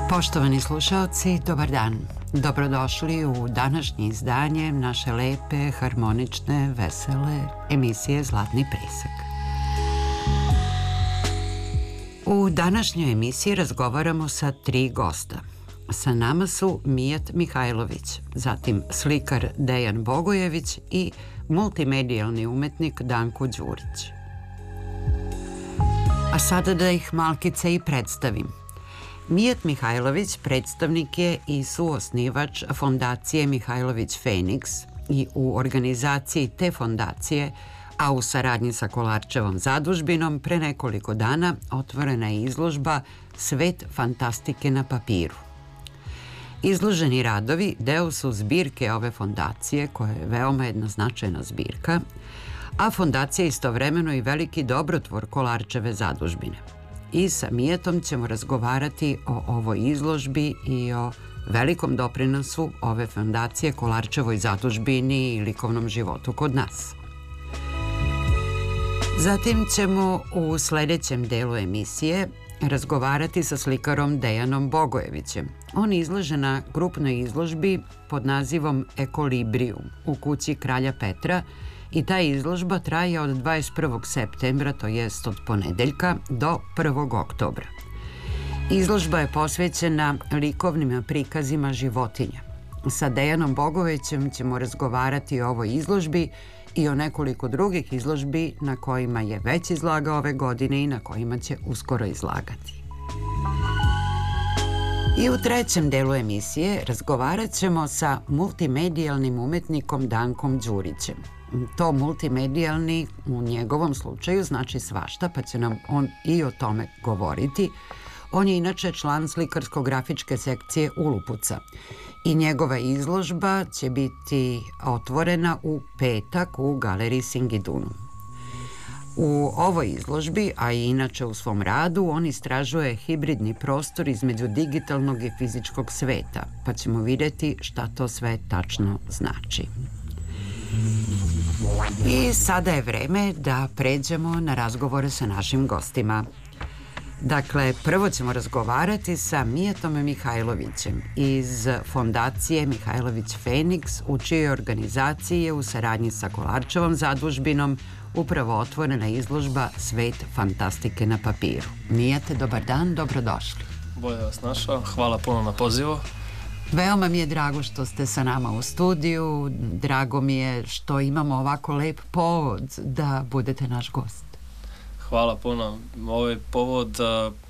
Poštovani slušaoci, dobar dan. Dobrodošli u današnje izdanje naše lepe, harmonične, vesele emisije Zlatni presek. U današnjoj emisiji razgovaramo sa 3 gosta. Sa nama su Mijat Mihajlović, zatim slikar Dejan Bogojević i multimedijalni umetnik Danko Đurić. A sada da ih malkice i predstavim. Mijat Mihajlović predstavnik je i suosnivač fondacije Mihajlović Feniks i u organizaciji te fondacije, a u saradnji sa Kolarčevom zadužbinom, pre nekoliko dana otvorena je izložba Svet fantastike na papiru. Izloženi radovi deo su zbirke ove fondacije, koja je veoma jedna značajna zbirka, a fondacija je istovremeno i veliki dobrotvor Kolarčeve zadužbine. I sa Mijatom ćemo razgovarati o ovoj izložbi i o velikom doprinosu ove fondacije Kolarčevoj zadužbini i likovnom životu kod nas. Zatim ćemo u sledećem delu emisije razgovarati sa slikarom Dejanom Bogojevićem. On je izložen na grupnoj izložbi pod nazivom Ekolibrijum u kući Kralja Petra i ta izložba traje od 21. septembra, to jest od ponedeljka, do 1. oktobra. Izložba je posvećena likovnim prikazima životinja. Sa Dejanom Bogojevićem ćemo razgovarati o ovoj izložbi i o nekoliko drugih izložbi na kojima je već izlagao ove godine i na kojima će uskoro izlagati. I u trećem delu emisije razgovarat ćemo sa multimedijalnim umetnikom Dankom Đurićem. To multimedijalni u njegovom slučaju znači svašta, pa će nam on i o tome govoriti. On je inače član slikarsko-grafičke sekcije Ulupuca i njegova izložba će biti otvorena u petak u galeriji Singidunum. U ovoj izložbi, a i inače u svom radu, on istražuje hibridni prostor između digitalnog i fizičkog sveta, pa ćemo vidjeti šta to sve tačno znači. I sada je vreme da pređemo na razgovore sa našim gostima. Dakle, prvo ćemo razgovarati sa Mijatom Mihajlovićem iz fondacije Mihajlović Feniks, u čijoj organizaciji je u saradnji sa Kolarčevom zadužbinom upravo otvorena izložba Svet fantastike na papiru. Mijate, dobar dan, dobrodošli. Bolje vas našao, hvala puno na pozivu. Veoma mi je drago što ste sa nama u studiju, drago mi je što imamo ovako lep povod da budete naš gost. Hvala puno. Ovaj povod